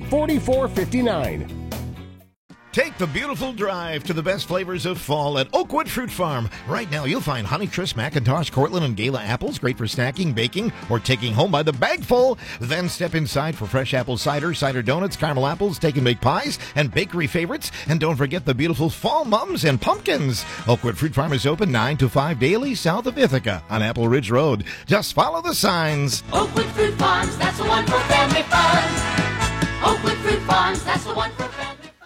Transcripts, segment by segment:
4459. Take the beautiful drive to the best flavors of fall at Oakwood Fruit Farm. Right now, you'll find Honeycrisp, Macintosh, Cortland, and Gala apples, great for snacking, baking, or taking home by the bagful. Then step inside for fresh apple cider, cider donuts, caramel apples, take and bake pies, and bakery favorites. And don't forget the beautiful fall mums and pumpkins. Oakwood Fruit Farm is open 9 to 5 daily south of Ithaca on Apple Ridge Road. Just follow the signs. Oakwood Fruit Farms, that's the one for family fun. Oakwood Fruit Farms, that's the one for family fun.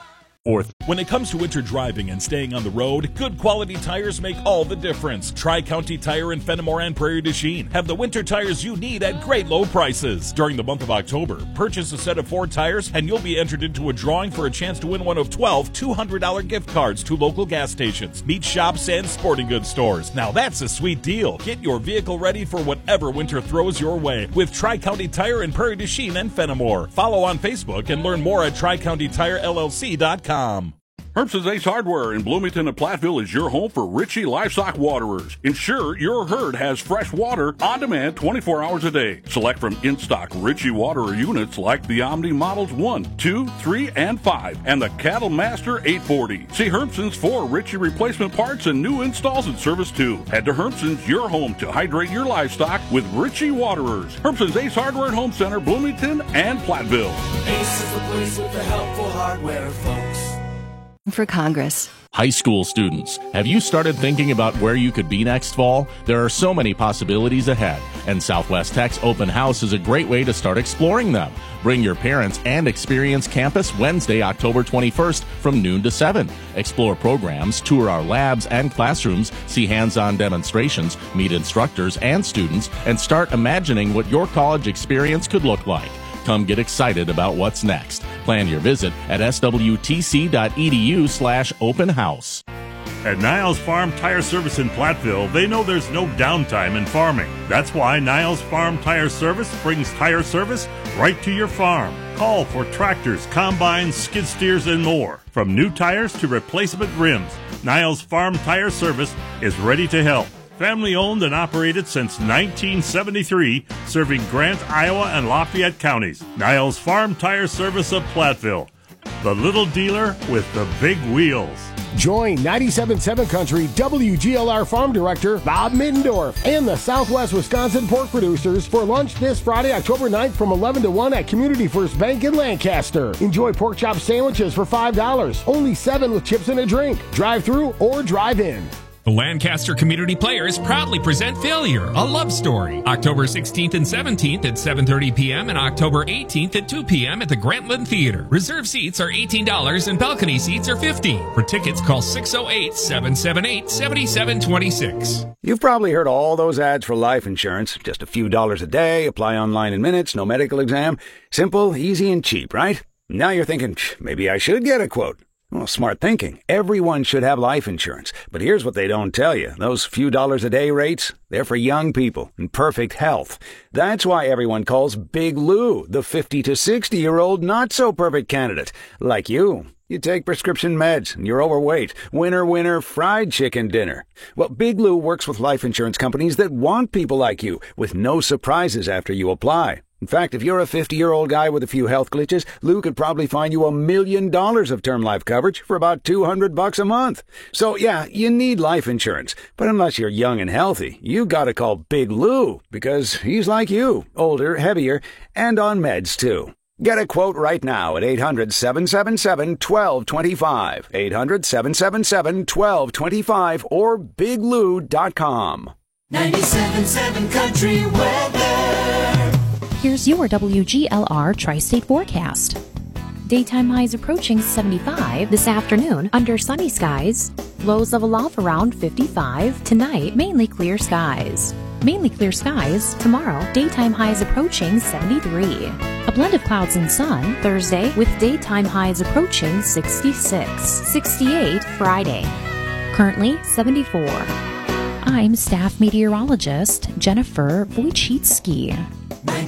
When it comes to winter driving and staying on the road, good quality tires make all the difference. Tri-County Tire in Fenimore and Prairie du Chien have the winter tires you need at great low prices. During the month of October, purchase a set of 4 tires and you'll be entered into a drawing for a chance to win one of 12 $200 gift cards to local gas stations, meat shops, and sporting goods stores. Now that's a sweet deal. Get your vehicle ready for whatever winter throws your way with Tri-County Tire in Prairie du Chien and Fenimore. Follow on Facebook and learn more at TriCountyTireLLC.com. Herbson's Ace Hardware in Bloomington and Platteville is your home for Ritchie Livestock Waterers. Ensure your herd has fresh water on demand 24 hours a day. Select from in-stock Ritchie Waterer units like the Omni Models 1, 2, 3, and 5, and the Cattle Master 840. See Herbson's for Ritchie replacement parts and new installs and service too. Head to Herbson's, your home to hydrate your livestock with Ritchie Waterers. Herbson's Ace Hardware and Home Center, Bloomington and Platteville. Ace is the place with the helpful hardware, folks. For Congress. High school students, have you started thinking about where you could be next fall? There are so many possibilities ahead, and Southwest Tech's Open House is a great way to start exploring them. Bring your parents and experience campus Wednesday, October 21st from noon to 7. Explore programs, tour our labs and classrooms, see hands-on demonstrations, meet instructors and students, and start imagining what your college experience could look like. Come get excited about what's next. Plan your visit at swtc.edu/open house. At Niles Farm Tire Service in Platteville, they know there's no downtime in farming. That's why Niles Farm Tire Service brings tire service right to your farm. Call for tractors, combines, skid steers, and more. From new tires to replacement rims, Niles Farm Tire Service is ready to help. Family owned and operated since 1973, serving Grant, Iowa, and Lafayette counties. Niles Farm Tire Service of Platteville, the little dealer with the big wheels. Join 97.7 Country WGLR Farm Director Bob Middendorf and the Southwest Wisconsin pork producers for lunch this Friday, October 9th from 11 to 1 at Community First Bank in Lancaster. Enjoy pork chop sandwiches for $5, only 7 with chips and a drink. Drive through or drive in. The Lancaster Community Players proudly present Failure, a Love Story, October 16th and 17th at 7:30 p.m. and October 18th at 2 p.m. at the Grantland Theater. Reserve seats are $18 and balcony seats are $15. For tickets, call 608-778-7726. You've probably heard all those ads for life insurance. Just a few dollars a day, apply online in minutes, no medical exam. Simple, easy, and cheap, right? Now you're thinking, maybe I should get a quote. Well, smart thinking. Everyone should have life insurance. But here's what they don't tell you. Those few dollars a day rates, they're for young people in perfect health. That's why everyone calls Big Lou the 50 to 60-year-old not-so-perfect candidate. Like you. You take prescription meds, and you're overweight. Winner, fried chicken dinner. Well, Big Lou works with life insurance companies that want people like you, with no surprises after you apply. In fact, if you're a 50-year-old guy with a few health glitches, Lou could probably find you $1 million of term life coverage for about $200 a month. So, yeah, you need life insurance. But unless you're young and healthy, you gotta call Big Lou, because he's like you, older, heavier, and on meds, too. Get a quote right now at 800-777-1225, 800-777-1225, or biglou.com. 97.7 Country Weather. Here's your WGLR Tri-State forecast. Daytime highs approaching 75 this afternoon under sunny skies. Lows level off around 55. Tonight, mainly clear skies. Mainly clear skies tomorrow. Daytime highs approaching 73. A blend of clouds and sun Thursday with daytime highs approaching 66. 68 Friday. Currently 74. I'm staff meteorologist Jennifer Wojcicki.